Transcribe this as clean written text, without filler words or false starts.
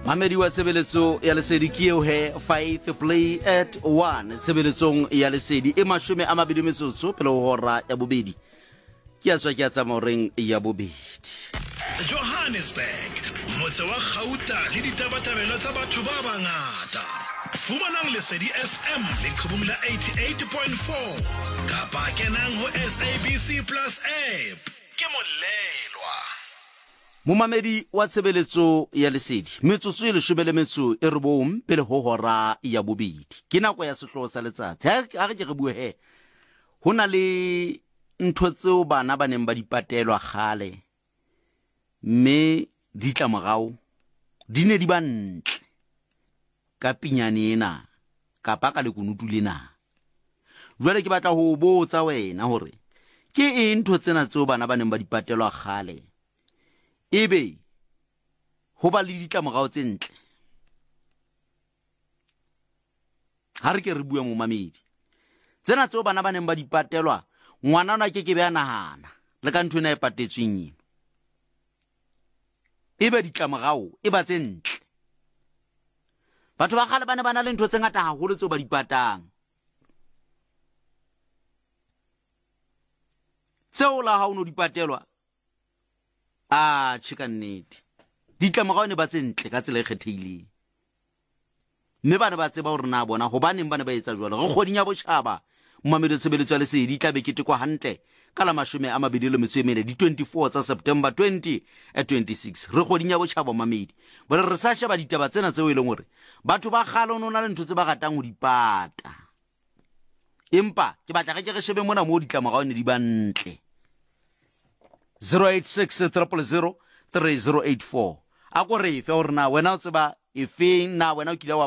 Mamedi wa tshebeletso ya lesedi ke eo he 5 play at 1 tshebeletsong ya lesedi e mashome a mabedi metsotso pele ho hora ya bobedi ke a tswa ke a tsamoreng ya bobedi. Johannesburg motse wa Gauta le ditabatabelo tsa batho ba bangata. Fumanang lesedi FM le qhubung la 88.4 kapa kenang ho SABC Plus app ke molelwa. Momamedi wa tshebeletso ya lesedi metsotso e leshome metso e robong pele ho hora ya bobedi ke nako ya sehloho sa letsatsi ha re ke re bue he hona le ntho tseo bana ba neng ba dipatelwa khale mme ditla morao di ne di ba ntle ka pinyane ena kapa ka lekunutu lena. Jwale ke batla ho botsa wena hore ke eng ntho tsena tseo bana ba neng ba dipatelwa khale ebe ho ba le ditla morao tse ntle. Ha re ke re bua momamedi tsena tseo bana ba neng ba dipatelwa ngwana ona ke be a nahana le ka ntho ena e patetsweng ebe ditla morao e ba tse ntle. Batho ba khale ba ne ba na le ntho tse ngata haholo tseo ba dipatang tseo la ha o no dipatelwa tjhe ka nnete ditla morao ne ba tse ntle ka tsela e kgethehileng mme bana ba tseba hore na bona hobaneng bana ba etsa jwalo. Re kgoding ya botjhaba Momamedi tshebeletso ya lesedi tla be ketekwa hantle ka la 24 di 24 tsa September 2026 re kgoding ya botjhaba Momamedi bole re sa sheba ditaba tsena tseo e leng hore batho ba khalo no na le ntho tse ba ratang ho dipata empa ke batla re shebe mona mo ditla morao ne di ba ntle. 086 000 3084 ako re fe hore na wena o tseba e feng na wena o kile wa